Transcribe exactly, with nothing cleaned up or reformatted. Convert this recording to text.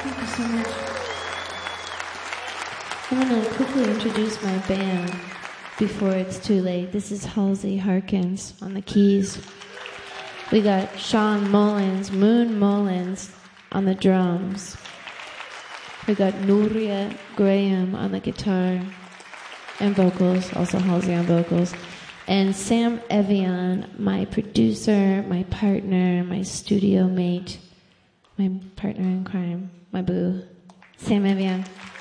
Thank you so much. I'm going to quickly introduce my band before it's too late. This is Halsey Harkins on the keys. We got Sean Mullins, Moon Mullins on the drums. We got Nuria Graham on the guitar and vocals, also Halsey on vocals. And Sam Evian, my producer, my partner, my studio mate, my partner in crime, my boo, Sam Evian.